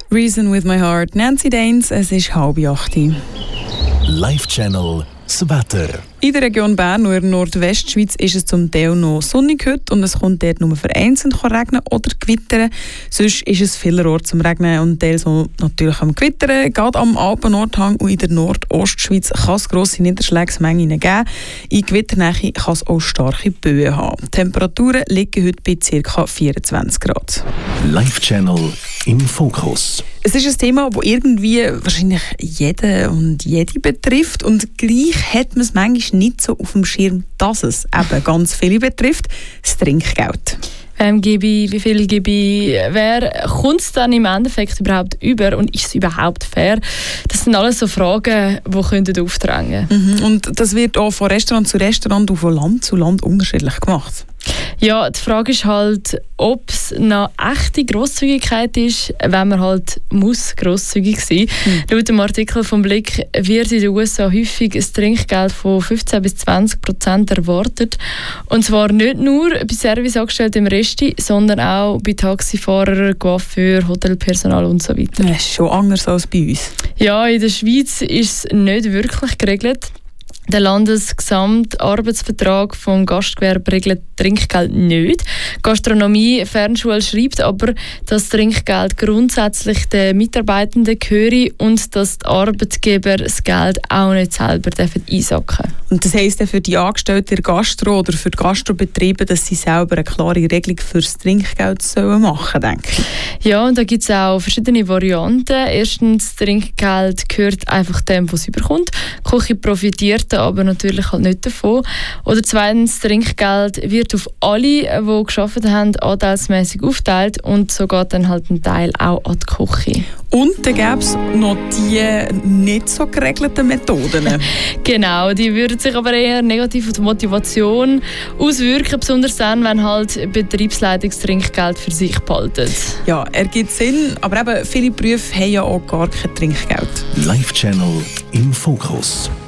Reason with my heart. Nancy Danes, es ist 7:30. Live-Channel das Wetter. In der Region Bern und in der Nordwestschweiz ist es zum Teil noch sonnig heute und es kommt dort nur vereinzelt regnen oder gewittern. Sonst ist es vielerorts zum Regnen und teils auch natürlich am Gewittern. Gerade am Alpen-Nordhang und in der Nordostschweiz kann es grosse Niederschlagsmengen geben. In Gewitternähe kann es auch starke Böen haben. Die Temperaturen liegen heute bei ca. 24 Grad. Live-Channel im Fokus. Es ist ein Thema, das irgendwie wahrscheinlich jeden und jede betrifft und gleich hat man es manchmal nicht so auf dem Schirm, dass es eben ganz viele betrifft, das Trinkgeld. Wie viel gebe ich, wer kommt es dann im Endeffekt überhaupt über und ist es überhaupt fair? Das sind alles so Fragen, die aufdrängen könnten. Und das wird auch von Restaurant zu Restaurant und von Land zu Land unterschiedlich gemacht. Ja, die Frage ist halt, ob es eine echte Grosszügigkeit ist, wenn man halt muss grosszügig sein muss. Laut dem Artikel vom Blick wird in den USA häufig ein Trinkgeld von 15-20% erwartet. Und zwar nicht nur bei Serviceangestellten im Resti, sondern auch bei Taxifahrern, Coiffeur, Hotelpersonal und so weiter. Das ist schon anders als bei uns. Ja, in der Schweiz ist es nicht wirklich geregelt. Der Landesgesamtarbeitsvertrag vom Gastgewerbe regelt Trinkgeld nicht. Gastronomie Fernschule schreibt aber, dass Trinkgeld grundsätzlich den Mitarbeitenden gehöre und dass die Arbeitgeber das Geld auch nicht selber einsacken dürfen. Und das heisst für die Angestellten der Gastro oder für die Gastrobetriebe, dass sie selber eine klare Regelung für das Trinkgeld machen sollen, denke ich. Ja, und da gibt es auch verschiedene Varianten. Erstens, das Trinkgeld gehört einfach dem, was es überkommt. Die Küche profitiert aber natürlich halt nicht davon. Oder zweitens, das Trinkgeld wird auf alle, die gearbeitet haben, anteilsmässig aufgeteilt und so geht dann halt ein Teil auch an die Küche. Und dann gäbe es noch die nicht so geregelten Methoden. Genau, die würden sich aber eher negativ auf die Motivation auswirken, besonders dann, wenn halt Betriebsleitungstrinkgeld für sich behalten. Ja, ergibt Sinn, aber eben viele Berufe haben ja auch gar kein Trinkgeld. Live-Channel im Fokus.